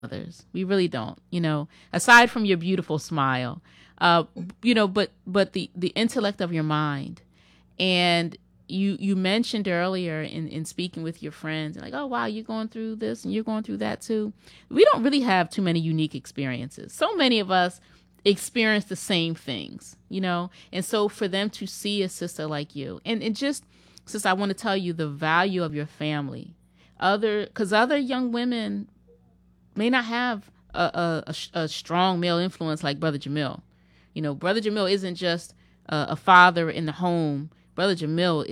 others. We really don't, aside from your beautiful smile, but the intellect of your mind. And you mentioned earlier in speaking with your friends, like, oh, wow, you're going through this and you're going through that too. We don't really have too many unique experiences. So many of us experience the same things. And so for them to see a sister like you, and just, sister, I want to tell you the value of your family. Because other young women may not have a strong male influence like Brother Jamil. Brother Jamil isn't just a father in the home. Brother Jamil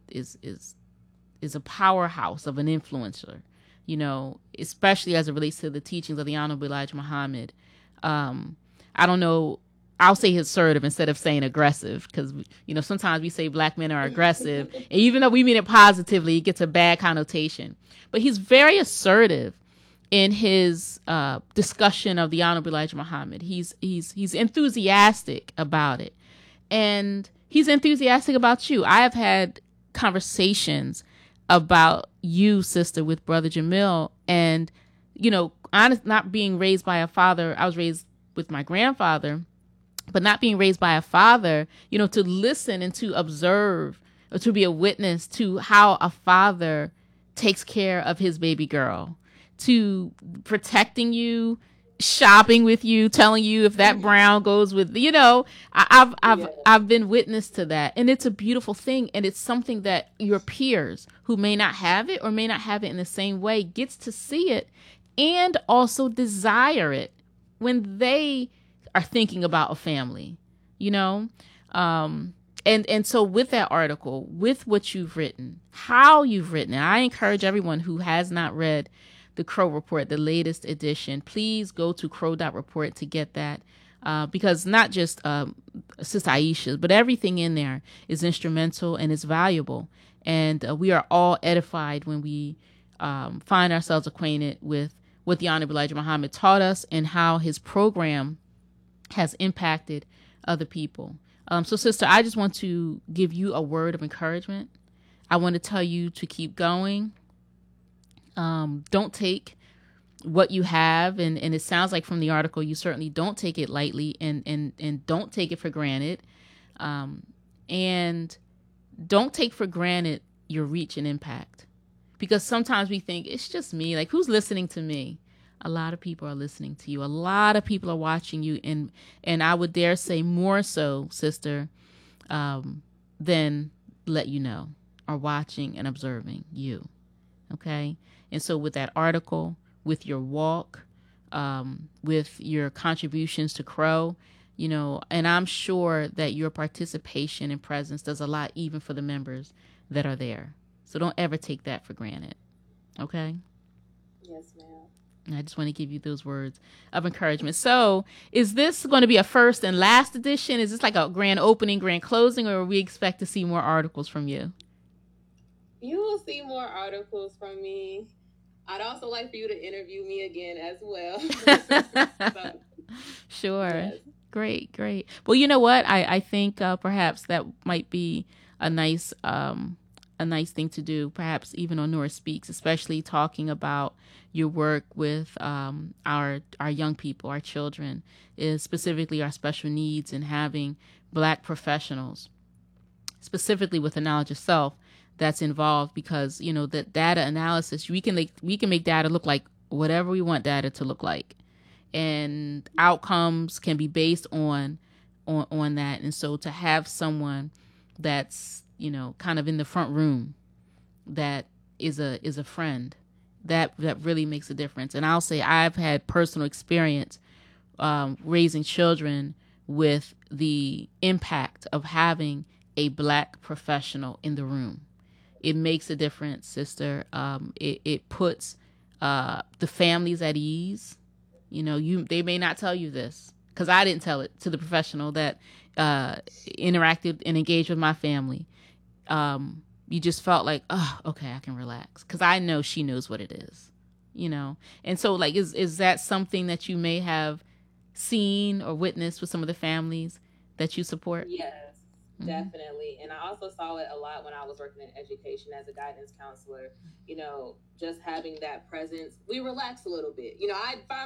is a powerhouse of an influencer. Especially as it relates to the teachings of the Honorable Elijah Muhammad. I don't know. I'll say assertive instead of saying aggressive, because sometimes we say black men are aggressive, and even though we mean it positively, it gets a bad connotation. But he's very assertive in his discussion of the Honorable Elijah Muhammad. He's enthusiastic about it, and he's enthusiastic about you. I have had conversations about you, sister, with Brother Jamil, and honest, not being raised by a father. I was raised with my grandfather, but not being raised by a father. To listen and to observe, or to be a witness to how a father takes care of his baby girl, to protecting you, shopping with you, telling you if that brown goes with, I've been witness to that, and it's a beautiful thing, and it's something that your peers who may not have it or may not have it in the same way gets to see it and also desire it when they are thinking about a family, and so with that article, with what you've written, how you've written it, I encourage everyone who has not read the Crow Report, the latest edition, please go to crow.report to get that. Because not just Sister Aisha's, but everything in there is instrumental and is valuable. And we are all edified when we find ourselves acquainted with what the Honorable Elijah Muhammad taught us and how his program has impacted other people. So, sister, I just want to give you a word of encouragement. I want to tell you to keep going. Don't take what you have, and it sounds like from the article you certainly don't take it lightly, and don't take it for granted. And don't take for granted your reach and impact. Because sometimes we think, it's just me. Like, who's listening to me? A lot of people are listening to you. A lot of people are watching you. And I would dare say more so, sister, than let you know, are watching and observing you. Okay? And so with that article, with your walk, with your contributions to Crow, and I'm sure that your participation and presence does a lot even for the members that are there. So don't ever take that for granted. Okay? Yes, ma'am. I just want to give you those words of encouragement. So is this going to be a first and last edition? Is this like a grand opening, grand closing, or we expect to see more articles from you? You will see more articles from me. I'd also like for you to interview me again as well. So, Sure. yes. Great, great. Well, you know what? I think perhaps that might be a nice a nice thing to do, perhaps even on Nora Speaks, especially talking about your work with our young people, our children, is specifically our special needs, and having Black professionals, specifically with the knowledge of self, that's involved. Because the data analysis, we can make data look like whatever we want data to look like, and outcomes can be based on that. And so to have someone that's kind of in the front room, that is a friend, that really makes a difference. And I'll say I've had personal experience raising children with the impact of having a Black professional in the room. It makes a difference, sister. It puts the families at ease. They may not tell you this, because I didn't tell it to the professional that interacted and engaged with my family. You just felt like, oh, okay, I can relax, because I know she knows what it is. And so, like, is that something that you may have seen or witnessed with some of the families that you support? Yes. Definitely. And I also saw it a lot when I was working in education as a guidance counselor. Just having that presence, we relax a little bit. I find